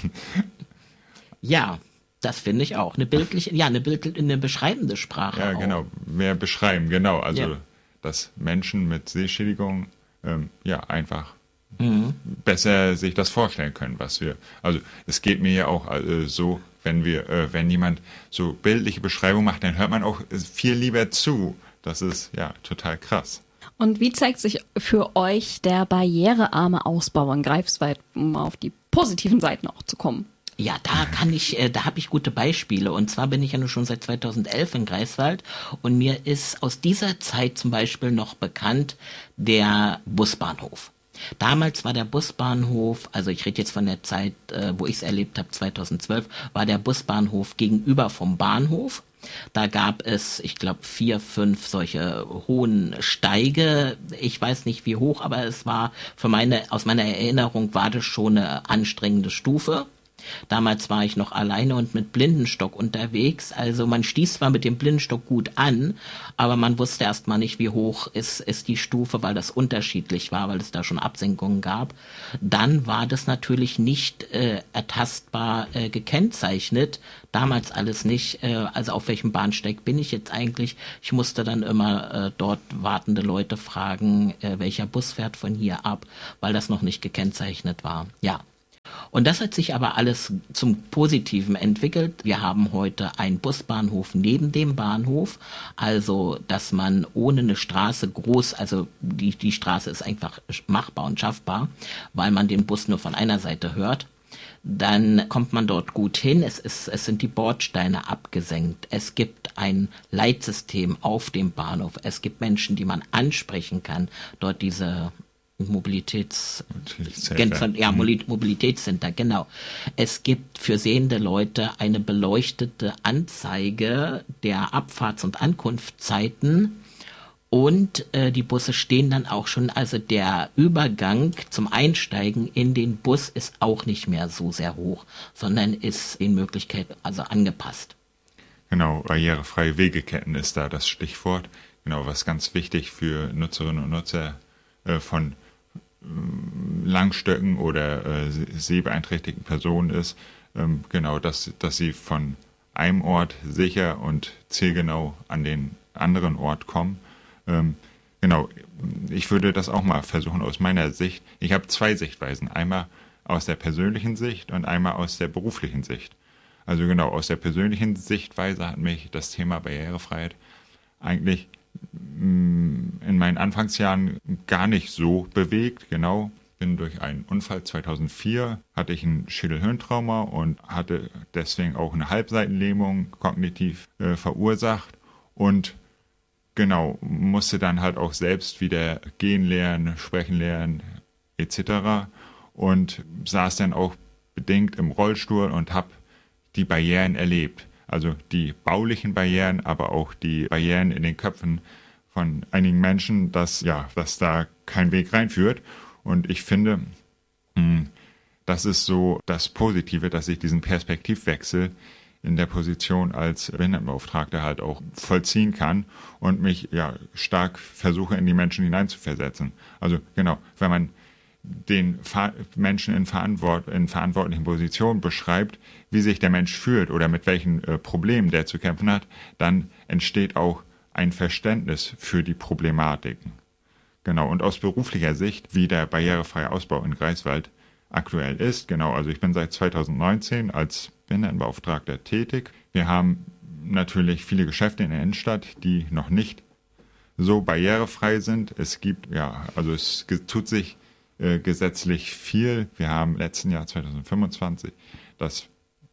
C: Ja, das finde ich auch. Eine bildliche, ja, eine, Bild, eine beschreibende Sprache.
B: Ja,
C: auch.
B: Genau. Mehr beschreiben, genau. Also,
C: ja.
B: Dass Menschen mit Sehschädigung ähm, ja einfach
C: mhm.
B: besser sich das vorstellen können, was wir. Also, es geht mir ja auch äh, so, wenn wir, äh, wenn jemand so bildliche Beschreibung macht, dann hört man auch viel lieber zu. Das ist ja total krass.
A: Und wie zeigt sich für euch der barrierearme Ausbau in Greifswald, um auf die positiven Seiten auch zu kommen?
C: Ja, da kann ich, äh, da habe ich gute Beispiele. Und zwar bin ich ja nur schon seit zweitausendelf in Greifswald und mir ist aus dieser Zeit zum Beispiel noch bekannt der Busbahnhof. Damals war der Busbahnhof, also ich rede jetzt von der Zeit, äh, wo ich es erlebt habe, zweitausendzwölf, war der Busbahnhof gegenüber vom Bahnhof. Da gab es, ich glaube, vier, fünf solche hohen Steige. Ich weiß nicht wie hoch, aber es war für meine, aus meiner Erinnerung war das schon eine anstrengende Stufe. Damals war ich noch alleine und mit Blindenstock unterwegs. Also man stieß zwar mit dem Blindenstock gut an, aber man wusste erstmal nicht, wie hoch ist, ist die Stufe, weil das unterschiedlich war, weil es da schon Absenkungen gab. Dann war das natürlich nicht äh, ertastbar äh, gekennzeichnet. Damals alles nicht. Äh, also auf welchem Bahnsteig bin ich jetzt eigentlich? Ich musste dann immer äh, dort wartende Leute fragen, äh, welcher Bus fährt von hier ab, weil das noch nicht gekennzeichnet war. Ja. Und das hat sich aber alles zum Positiven entwickelt. Wir haben heute einen Busbahnhof neben dem Bahnhof, also dass man ohne eine Straße groß, also die, die Straße ist einfach machbar und schaffbar, weil man den Bus nur von einer Seite hört. Dann kommt man dort gut hin, es, ist, es sind die Bordsteine abgesenkt, es gibt ein Leitsystem auf dem Bahnhof, es gibt Menschen, die man ansprechen kann, dort diese Mobilitäts ja, Mobilitätscenter, genau. Es gibt für sehende Leute eine beleuchtete Anzeige der Abfahrts- und Ankunftszeiten und äh, die Busse stehen dann auch schon, also der Übergang zum Einsteigen in den Bus ist auch nicht mehr so sehr hoch, sondern ist in Möglichkeit also angepasst.
B: Genau, barrierefreie Wegeketten ist da das Stichwort. Genau, was ganz wichtig für Nutzerinnen und Nutzer äh, von Langstöcken oder äh, sehbeeinträchtigten Personen ist, ähm, genau, dass, dass sie von einem Ort sicher und zielgenau an den anderen Ort kommen. Ähm, genau, ich würde das auch mal versuchen aus meiner Sicht. Ich habe zwei Sichtweisen, einmal aus der persönlichen Sicht und einmal aus der beruflichen Sicht. Also genau, aus der persönlichen Sichtweise hat mich das Thema Barrierefreiheit eigentlich in meinen Anfangsjahren gar nicht so bewegt, genau. Bin durch einen Unfall zweitausendvier, hatte ich ein Schädelhirntrauma und hatte deswegen auch eine Halbseitenlähmung kognitiv äh, verursacht und genau, musste dann halt auch selbst wieder gehen lernen, sprechen lernen et cetera und saß dann auch bedingt im Rollstuhl und habe die Barrieren erlebt. Also die baulichen Barrieren, aber auch die Barrieren in den Köpfen von einigen Menschen, dass, ja, dass da kein Weg reinführt. Und ich finde, das ist so das Positive, dass ich diesen Perspektivwechsel in der Position als Behindertenbeauftragter halt auch vollziehen kann und mich ja stark versuche, in die Menschen hineinzuversetzen. Also genau, wenn man den Menschen in, Verantwort in verantwortlichen Positionen beschreibt, wie sich der Mensch fühlt oder mit welchen äh, Problemen der zu kämpfen hat, dann entsteht auch ein Verständnis für die Problematiken. Genau, und aus beruflicher Sicht, wie der barrierefreie Ausbau in Greifswald aktuell ist, genau, also ich bin seit zweitausendneunzehn als Behindertenbeauftragter tätig. Wir haben natürlich viele Geschäfte in der Innenstadt, die noch nicht so barrierefrei sind. Es gibt, ja, also es tut sich gesetzlich viel. Wir haben im letzten Jahr zweitausendfünfundzwanzig das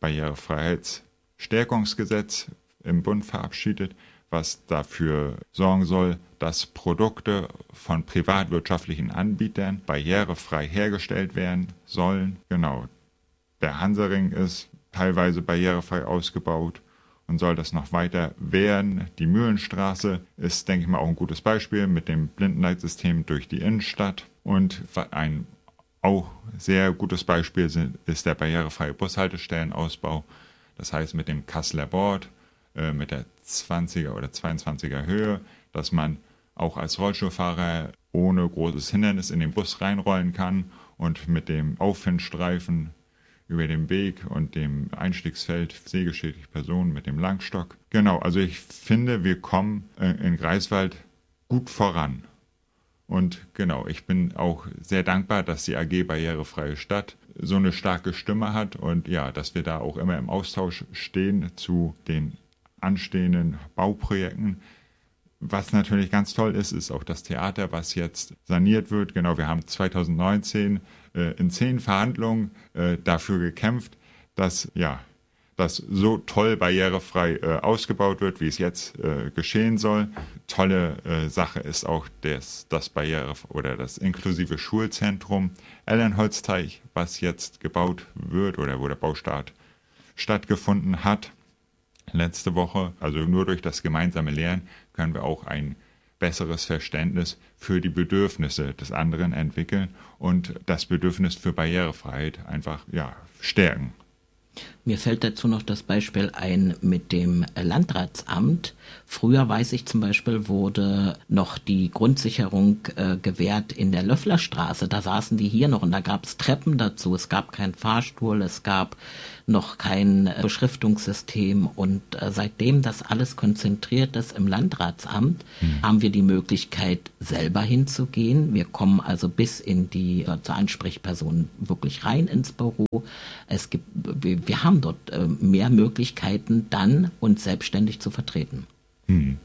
B: Barrierefreiheitsstärkungsgesetz im Bund verabschiedet, was dafür sorgen soll, dass Produkte von privatwirtschaftlichen Anbietern barrierefrei hergestellt werden sollen. Genau. Der Hansaring ist teilweise barrierefrei ausgebaut und soll das noch weiter werden. Die Mühlenstraße ist, denke ich mal, auch ein gutes Beispiel mit dem Blindenleitsystem durch die Innenstadt. Und ein auch sehr gutes Beispiel ist der barrierefreie Bushaltestellenausbau. Das heißt mit dem Kasseler Board, äh, mit der zwanziger oder zweiundzwanziger Höhe, dass man auch als Rollstuhlfahrer ohne großes Hindernis in den Bus reinrollen kann und mit dem Auffindstreifen über dem Weg und dem Einstiegsfeld sehgeschädigte Personen mit dem Langstock. Genau, also ich finde, wir kommen äh, in Greifswald gut voran. Und genau, ich bin auch sehr dankbar, dass die A G Barrierefreie Stadt so eine starke Stimme hat und ja, dass wir da auch immer im Austausch stehen zu den anstehenden Bauprojekten. Was natürlich ganz toll ist, ist auch das Theater, was jetzt saniert wird. Genau, wir haben zweitausendneunzehn äh, in zehn Verhandlungen äh, dafür gekämpft, dass ja dass so toll barrierefrei äh, ausgebaut wird, wie es jetzt äh, geschehen soll. Tolle äh, Sache ist auch das, das Barriere- oder das inklusive Schulzentrum Ellenholzteich, was jetzt gebaut wird oder wo der Baustart stattgefunden hat letzte Woche. Also nur durch das gemeinsame Lernen können wir auch ein besseres Verständnis für die Bedürfnisse des anderen entwickeln und das Bedürfnis für Barrierefreiheit einfach ja, stärken.
C: Mir fällt dazu noch das Beispiel ein mit dem Landratsamt. Früher, weiß ich zum Beispiel, wurde noch die Grundsicherung äh, gewährt in der Löfflerstraße. Da saßen die hier noch und da gab es Treppen dazu. Es gab keinen Fahrstuhl, es gab noch kein äh, Beschriftungssystem. Und äh, seitdem das alles konzentriert ist im Landratsamt, mhm. haben wir die Möglichkeit, selber hinzugehen. Wir kommen also bis in die äh, zur Ansprechperson wirklich rein ins Büro. Es gibt, wir, wir haben dort äh, mehr Möglichkeiten, dann uns selbstständig zu vertreten.
B: Hm.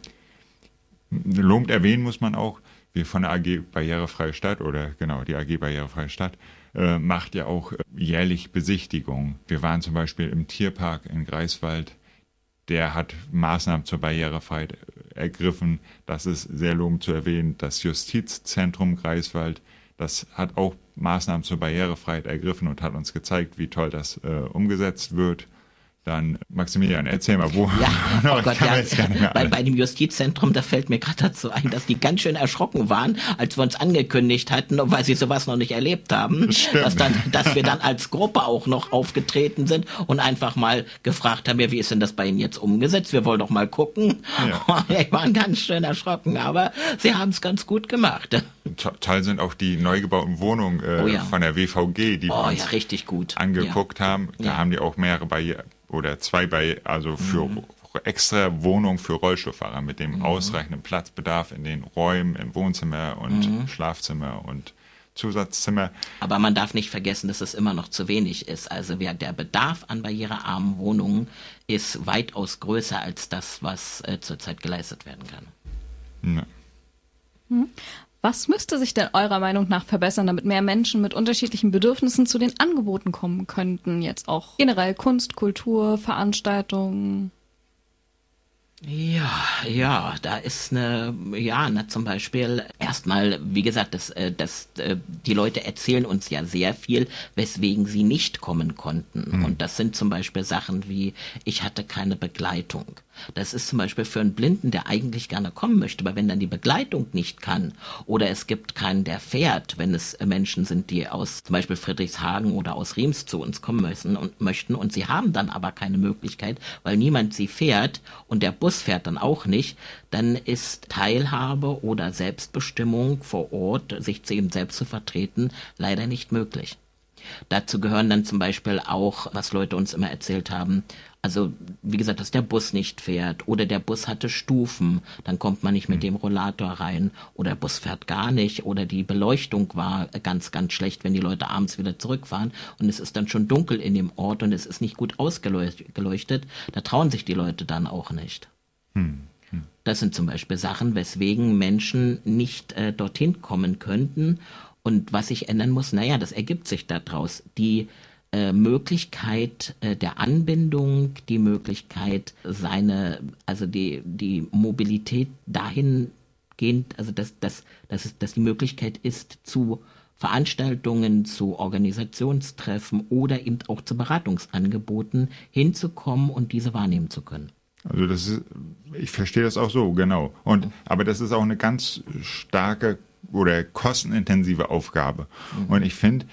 B: Lobend erwähnen muss man auch, wir von der A G Barrierefreie Stadt oder genau die A G Barrierefreie Stadt äh, macht ja auch äh, jährlich Besichtigungen. Wir waren zum Beispiel im Tierpark in Greifswald, der hat Maßnahmen zur Barrierefreiheit ergriffen. Das ist sehr lobend zu erwähnen. Das Justizzentrum Greifswald, das hat auch Maßnahmen zur Barrierefreiheit ergriffen und hat uns gezeigt, wie toll das äh, umgesetzt wird. Dann, Maximilian, erzähl mal, wo?
C: Ja,
B: no,
C: oh Gott, ja. Bei, bei dem Justizzentrum, da fällt mir gerade dazu ein, dass die ganz schön erschrocken waren, als wir uns angekündigt hatten, weil sie sowas noch nicht erlebt haben, dass, dann, dass wir dann als Gruppe auch noch aufgetreten sind und einfach mal gefragt haben, ja, wie ist denn das bei Ihnen jetzt umgesetzt? Wir wollen doch mal gucken. Ja. Die waren ganz schön erschrocken, aber sie haben es ganz gut gemacht.
B: Toll sind auch die neu gebauten Wohnungen äh, oh ja. von der W V G, die
C: oh,
B: wir uns
C: ja, richtig gut.
B: angeguckt
C: ja.
B: haben. Da
C: ja.
B: haben die auch mehrere Barrieren oder zwei bei, also für mhm. extra Wohnungen für Rollstuhlfahrer mit dem mhm. ausreichenden Platzbedarf in den Räumen, im Wohnzimmer und mhm. Schlafzimmer und Zusatzzimmer.
C: Aber man darf nicht vergessen, dass es immer noch zu wenig ist. Also der Bedarf an barrierearmen Wohnungen ist weitaus größer als das, was äh, zurzeit geleistet werden kann.
B: Ja.
A: Mhm. Was müsste sich denn eurer Meinung nach verbessern, damit mehr Menschen mit unterschiedlichen Bedürfnissen zu den Angeboten kommen könnten? Jetzt auch generell Kunst, Kultur, Veranstaltungen.
C: Ja, ja, da ist eine, ja, na, zum Beispiel erstmal, wie gesagt, das, das, die Leute erzählen uns ja sehr viel, weswegen sie nicht kommen konnten. Mhm. Und das sind zum Beispiel Sachen wie, ich hatte keine Begleitung. Das ist zum Beispiel für einen Blinden, der eigentlich gerne kommen möchte, aber wenn dann die Begleitung nicht kann oder es gibt keinen, der fährt, wenn es Menschen sind, die aus zum Beispiel Friedrichshagen oder aus Riems zu uns kommen müssen und möchten und sie haben dann aber keine Möglichkeit, weil niemand sie fährt und der Bus fährt dann auch nicht, dann ist Teilhabe oder Selbstbestimmung vor Ort, sich zu eben selbst zu vertreten, leider nicht möglich. Dazu gehören dann zum Beispiel auch, was Leute uns immer erzählt haben, also wie gesagt, dass der Bus nicht fährt oder der Bus hatte Stufen, dann kommt man nicht mit dem Rollator rein oder der Bus fährt gar nicht oder die Beleuchtung war ganz, ganz schlecht, wenn die Leute abends wieder zurückfahren und es ist dann schon dunkel in dem Ort und es ist nicht gut ausgeleuchtet, da trauen sich die Leute dann auch nicht.
B: Hm. Hm.
C: Das sind zum Beispiel Sachen, weswegen Menschen nicht äh, dorthin kommen könnten. Und was sich ändern muss, naja, das ergibt sich daraus. Die äh, Möglichkeit äh, der Anbindung, die Möglichkeit, seine, also die, die Mobilität dahingehend, also dass, dass, dass, es, dass die Möglichkeit ist, zu Veranstaltungen, zu Organisationstreffen oder eben auch zu Beratungsangeboten hinzukommen und diese wahrnehmen zu können.
B: Also das ist, ich verstehe das auch so, genau. Und aber das ist auch eine ganz starke oder kostenintensive Aufgabe. Mhm. Und ich finde,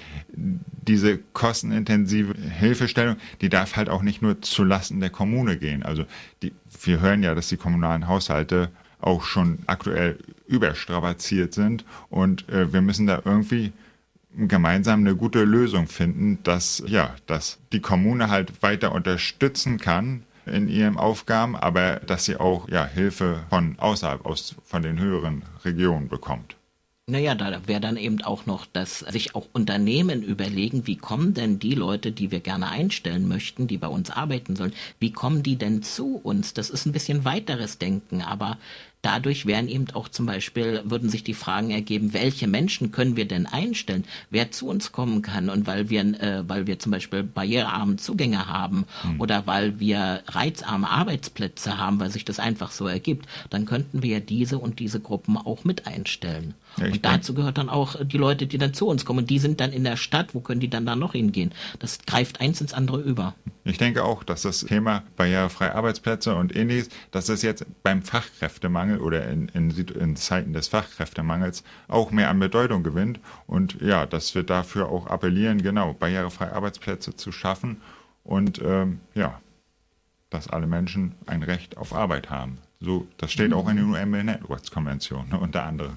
B: diese kostenintensive Hilfestellung, die darf halt auch nicht nur zulasten der Kommune gehen. Also die, wir hören ja, dass die kommunalen Haushalte auch schon aktuell überstrapaziert sind und äh, wir müssen da irgendwie gemeinsam eine gute Lösung finden, dass ja, dass die Kommune halt weiter unterstützen kann in ihren Aufgaben, aber dass sie auch ja, Hilfe von außerhalb, aus, von den höheren Regionen bekommt.
C: Naja, da wäre dann eben auch noch, dass sich auch Unternehmen überlegen, wie kommen denn die Leute, die wir gerne einstellen möchten, die bei uns arbeiten sollen, wie kommen die denn zu uns? Das ist ein bisschen weiteres Denken, aber dadurch wären eben auch zum Beispiel, würden sich die Fragen ergeben, welche Menschen können wir denn einstellen, wer zu uns kommen kann, und weil wir, äh, weil wir zum Beispiel barrierearme Zugänge haben mhm. oder weil wir reizarme Arbeitsplätze haben, weil sich das einfach so ergibt, dann könnten wir ja diese und diese Gruppen auch mit einstellen. Ja, und dazu gehört dann auch die Leute, die dann zu uns kommen. Und die sind dann in der Stadt, wo können die dann da noch hingehen? Das greift eins ins andere über.
B: Ich denke auch, dass das Thema barrierefreie Arbeitsplätze und ähnliches, dass das jetzt beim Fachkräftemangel oder in, in, in Zeiten des Fachkräftemangels auch mehr an Bedeutung gewinnt. Und ja, dass wir dafür auch appellieren, genau, barrierefreie Arbeitsplätze zu schaffen und ähm, ja, dass alle Menschen ein Recht auf Arbeit haben. So, das steht mhm. auch in der U N Menschenrechtskonvention, ne, unter anderem.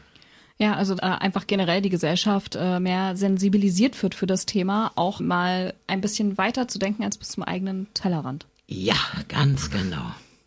A: Ja, also äh, einfach generell die Gesellschaft äh, mehr sensibilisiert wird für das Thema, auch mal ein bisschen weiter zu denken als bis zum eigenen Tellerrand.
C: Ja, ganz genau.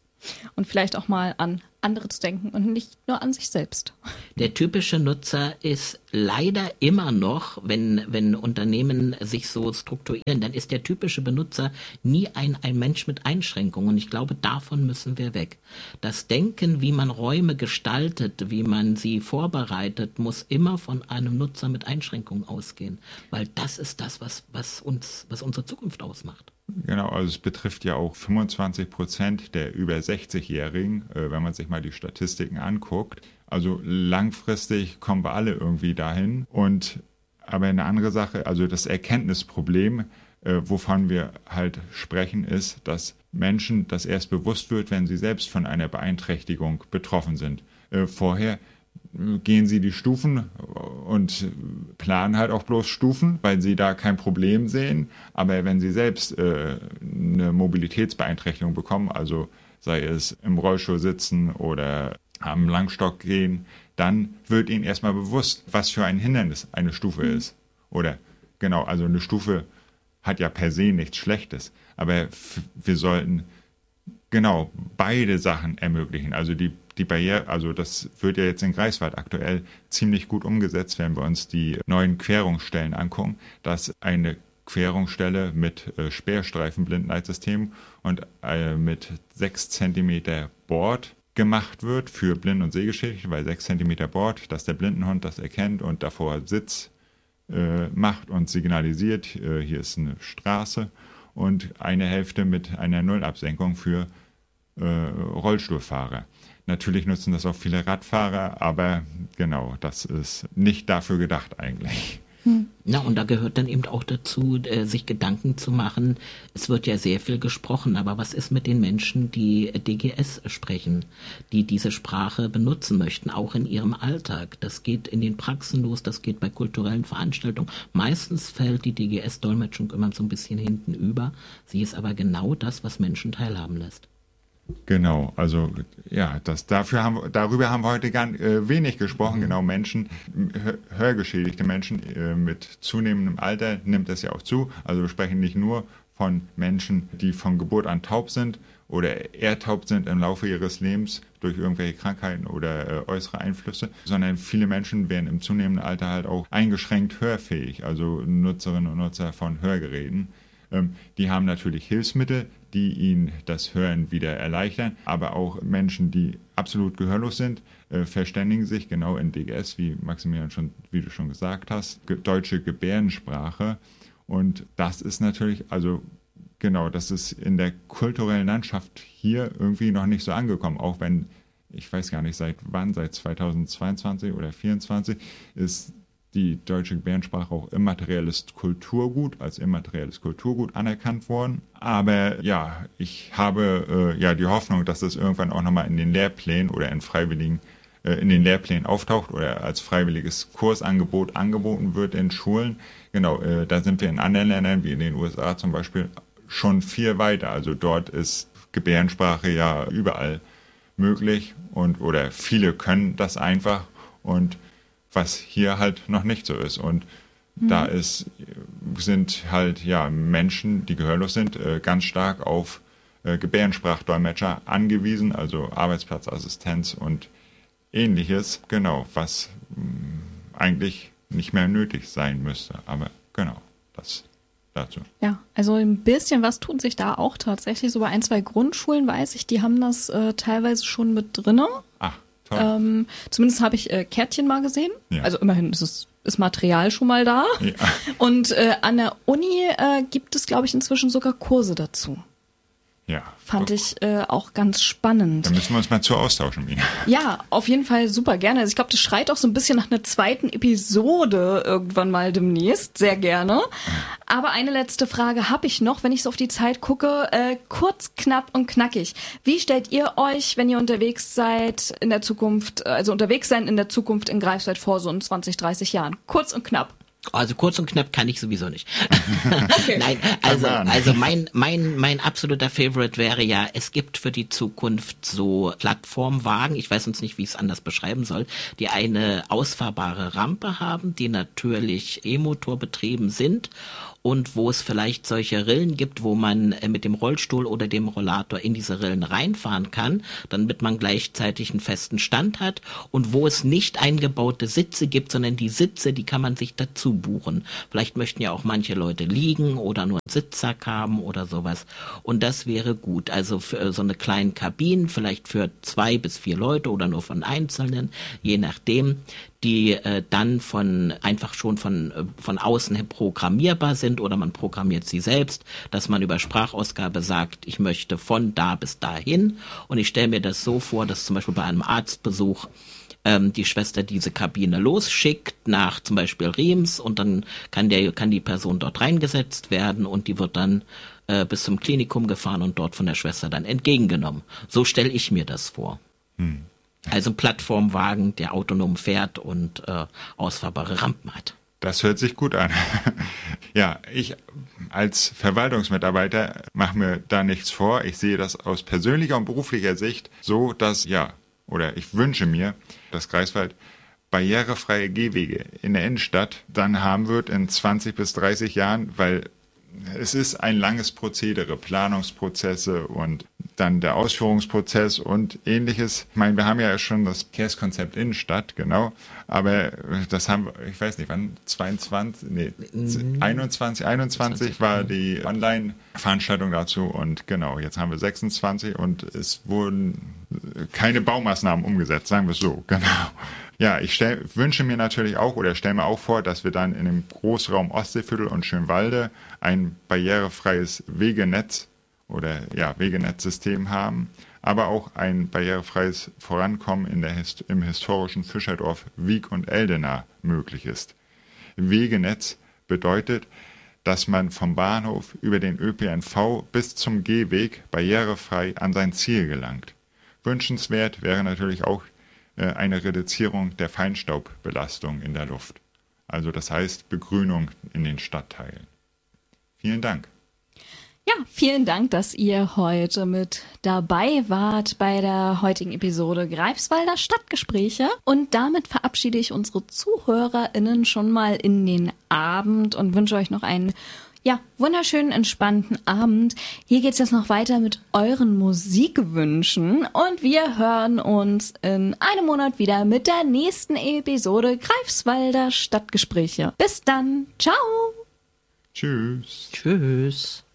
A: Und vielleicht auch mal an andere zu denken und nicht nur an sich selbst.
C: Der typische Nutzer ist leider immer noch, wenn, wenn Unternehmen sich so strukturieren, dann ist der typische Benutzer nie ein, ein Mensch mit Einschränkungen. Und ich glaube, davon müssen wir weg. Das Denken, wie man Räume gestaltet, wie man sie vorbereitet, muss immer von einem Nutzer mit Einschränkungen ausgehen. Weil das ist das, was, was uns, was unsere Zukunft ausmacht.
B: Genau, also es betrifft ja auch fünfundzwanzig Prozent der über sechzigjährigen, äh, wenn man sich mal die Statistiken anguckt. Also langfristig kommen wir alle irgendwie dahin. Und aber eine andere Sache, also das Erkenntnisproblem, äh, wovon wir halt sprechen, ist, dass Menschen das erst bewusst wird, wenn sie selbst von einer Beeinträchtigung betroffen sind. Äh, vorher gehen sie die Stufen und planen halt auch bloß Stufen, weil sie da kein Problem sehen. Aber wenn sie selbst äh, eine Mobilitätsbeeinträchtigung bekommen, also sei es im Rollstuhl sitzen oder am Langstock gehen, dann wird ihnen erstmal bewusst, was für ein Hindernis eine Stufe mhm. ist. Oder genau, also eine Stufe hat ja per se nichts Schlechtes. Aber f- wir sollten genau beide Sachen ermöglichen. Also die Die Barriere, also das wird ja jetzt in Greifswald aktuell ziemlich gut umgesetzt, wenn wir uns die neuen Querungsstellen angucken, dass eine Querungsstelle mit äh, Sperrstreifenblindenleitsystem und äh, mit sechs Zentimeter Board gemacht wird für Blind- und Sehgeschädigte, weil sechs Zentimeter Board, dass der Blindenhund das erkennt und davor Sitz äh, macht und signalisiert, äh, hier ist eine Straße, und eine Hälfte mit einer Nullabsenkung für äh, Rollstuhlfahrer. Natürlich nutzen das auch viele Radfahrer, aber genau, das ist nicht dafür gedacht eigentlich.
C: Hm. Na, und da gehört dann eben auch dazu, äh, sich Gedanken zu machen. Es wird ja sehr viel gesprochen, aber was ist mit den Menschen, die D G S sprechen, die diese Sprache benutzen möchten, auch in ihrem Alltag? Das geht in den Praxen los, das geht bei kulturellen Veranstaltungen. Meistens fällt die D G S-Dolmetschung immer so ein bisschen hinten über. Sie ist aber genau das, was Menschen teilhaben lässt.
B: Genau, also ja, das dafür haben darüber haben wir heute gar äh, wenig gesprochen. Genau, Menschen, hör, hörgeschädigte Menschen äh, mit zunehmendem Alter nimmt das ja auch zu. Also wir sprechen nicht nur von Menschen, die von Geburt an taub sind oder eher taub sind im Laufe ihres Lebens durch irgendwelche Krankheiten oder äh, äußere Einflüsse, sondern viele Menschen werden im zunehmenden Alter halt auch eingeschränkt hörfähig, also Nutzerinnen und Nutzer von Hörgeräten. Ähm, die haben natürlich Hilfsmittel, die ihnen das Hören wieder erleichtern, aber auch Menschen, die absolut gehörlos sind, äh, verständigen sich genau in D G S, wie Maximilian schon, wie du schon gesagt hast, ge- deutsche Gebärdensprache. Und das ist natürlich, also genau, das ist in der kulturellen Landschaft hier irgendwie noch nicht so angekommen, auch wenn, ich weiß gar nicht seit wann, seit zweitausendzweiundzwanzig oder zweitausendvierundzwanzig ist die deutsche Gebärdensprache auch immaterielles Kulturgut, als immaterielles Kulturgut anerkannt worden. Aber ja, ich habe äh, ja die Hoffnung, dass das irgendwann auch nochmal in den Lehrplänen oder in freiwilligen, äh, in den Lehrplänen auftaucht oder als freiwilliges Kursangebot angeboten wird in Schulen. Genau, äh, da sind wir in anderen Ländern, wie in den U S A zum Beispiel, schon viel weiter. Also dort ist Gebärdensprache ja überall möglich und oder viele können das einfach, und was hier halt noch nicht so ist. Und mhm. da ist, sind halt ja Menschen, die gehörlos sind, äh, ganz stark auf äh, Gebärdensprachdolmetscher angewiesen, also Arbeitsplatzassistenz und ähnliches, genau, was mh, eigentlich nicht mehr nötig sein müsste. Aber genau, das dazu.
A: Ja, also ein bisschen was tut sich da auch tatsächlich. So bei ein, zwei Grundschulen weiß ich, die haben das äh, teilweise schon mit drinne.
B: Ach, toll.
A: Ähm, zumindest habe ich äh, Kärtchen mal gesehen.
B: Ja.
A: Also immerhin ist es ist Material schon mal da.
B: Ja.
A: Und äh, an der Uni äh, gibt es, glaube ich, inzwischen sogar Kurse dazu.
B: Ja.
A: Fand ich äh, auch ganz spannend.
B: Da müssen wir uns mal zu austauschen mit Ihnen.
A: Ja, auf jeden Fall super gerne. Also ich glaube, das schreit auch so ein bisschen nach einer zweiten Episode irgendwann mal demnächst. Sehr gerne. Aber eine letzte Frage habe ich noch, wenn ich so auf die Zeit gucke. Äh, kurz, knapp und knackig. Wie stellt ihr euch, wenn ihr unterwegs seid in der Zukunft, also unterwegs sein in der Zukunft in Greifswald vor so in zwanzig, dreißig Jahren? Kurz und knapp.
C: Also kurz und knapp kann ich sowieso nicht.
A: Okay.
C: Nein, also, also mein, mein, mein absoluter Favorite wäre ja, es gibt für die Zukunft so Plattformwagen, ich weiß sonst nicht, wie ich es anders beschreiben soll, die eine ausfahrbare Rampe haben, die natürlich E-Motor betrieben sind und wo es vielleicht solche Rillen gibt, wo man mit dem Rollstuhl oder dem Rollator in diese Rillen reinfahren kann, damit man gleichzeitig einen festen Stand hat und wo es nicht eingebaute Sitze gibt, sondern die Sitze, die kann man sich dazu buchen. Vielleicht möchten ja auch manche Leute liegen oder nur einen Sitzsack haben oder sowas und das wäre gut. Also für so eine kleine Kabine, vielleicht für zwei bis vier Leute oder nur von Einzelnen, je nachdem, die äh, dann von einfach schon von äh, von außen her programmierbar sind oder man programmiert sie selbst, dass man über Sprachausgabe sagt, ich möchte von da bis dahin und ich stelle mir das so vor, dass zum Beispiel bei einem Arztbesuch ähm, die Schwester diese Kabine losschickt nach zum Beispiel Riems und dann kann der kann die Person dort reingesetzt werden und die wird dann äh, bis zum Klinikum gefahren und dort von der Schwester dann entgegengenommen. So stelle ich mir das vor. Hm. Also ein Plattformwagen, der autonom fährt und äh, ausfahrbare Rampen hat.
B: Das hört sich gut an. Ja, ich als Verwaltungsmitarbeiter mache mir da nichts vor. Ich sehe das aus persönlicher und beruflicher Sicht so, dass, ja, oder ich wünsche mir, dass Greifswald barrierefreie Gehwege in der Innenstadt dann haben wird in zwanzig bis dreißig Jahren, weil es ist ein langes Prozedere, Planungsprozesse und dann der Ausführungsprozess und ähnliches. Ich meine, wir haben ja schon das Verkehrskonzept Innenstadt, genau, aber das haben wir, ich weiß nicht, wann, zweiundzwanzig, nee, einundzwanzig, einundzwanzig war die Online-Veranstaltung dazu und genau, jetzt haben wir sechsundzwanzig und es wurden keine Baumaßnahmen umgesetzt, sagen wir es so, genau. Ja, ich stell, wünsche mir natürlich auch oder stelle mir auch vor, dass wir dann in dem Großraum Ostseeviertel und Schönwalde ein barrierefreies Wegenetz oder ja, Wegenetzsystem haben, aber auch ein barrierefreies Vorankommen in der, im historischen Fischerdorf Wiek und Eldena möglich ist. Wegenetz bedeutet, dass man vom Bahnhof über den Ö P N V bis zum Gehweg barrierefrei an sein Ziel gelangt. Wünschenswert wäre natürlich auch eine Reduzierung der Feinstaubbelastung in der Luft. Also das heißt Begrünung in den Stadtteilen. Vielen Dank.
A: Ja, vielen Dank, dass ihr heute mit dabei wart bei der heutigen Episode Greifswalder Stadtgespräche. Und damit verabschiede ich unsere ZuhörerInnen schon mal in den Abend und wünsche euch noch einen ja, wunderschönen, entspannten Abend. Hier geht's jetzt noch weiter mit euren Musikwünschen und wir hören uns in einem Monat wieder mit der nächsten Episode Greifswalder Stadtgespräche. Bis dann. Ciao.
B: Tschüss.
C: Tschüss.